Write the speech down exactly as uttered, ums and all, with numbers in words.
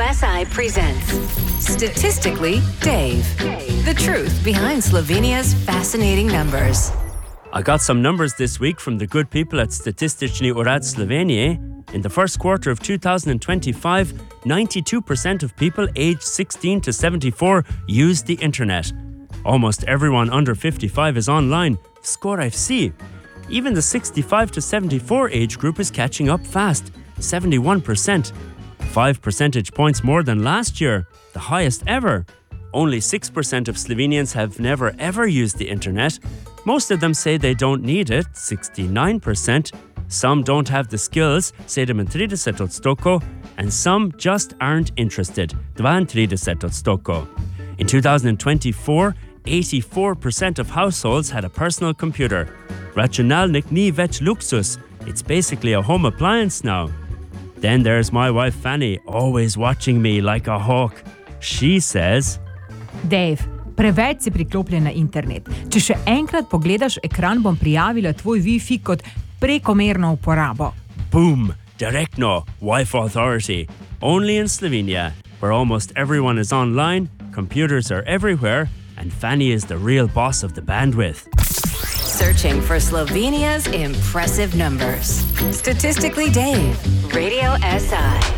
S I presents Statistically Dave. The truth behind Slovenia's fascinating numbers. I got some numbers this week from the good people at Statistični urad Slovenije. In the first quarter of two thousand twenty-five, ninety-two percent of people aged sixteen to seventy-four used the internet. Almost everyone under fifty-five is online. Score F C. Even the sixty-five to seventy-four age group is catching up fast, seventy-one percent. Five percentage points more than last year, the highest ever. Only six percent of Slovenians have never ever used the internet. Most of them say they don't need it, sixty-nine percent. Some don't have the skills, sedemintrideset odstotkov, and some just aren't interested, dvaintrideset odstotkov. In two thousand twenty-four, eighty-four percent of households had a personal computer. Računalnik ni več luxus, it's basically a home appliance now. Then there's my wife Fanny, always watching me like a hawk. She says, Dave, preveč si priklopljen na internet. Če še enkrat pogledaš ekran, bom prijavila tvoj Wi-Fi kot prekomerno uporabo. Boom! Direktno, Wi-Fi authority. Only in Slovenia, where almost everyone is online, computers are everywhere, and Fanny is the real boss of the bandwidth. Searching for Slovenia's impressive numbers. Statistically Dave, Radio S I.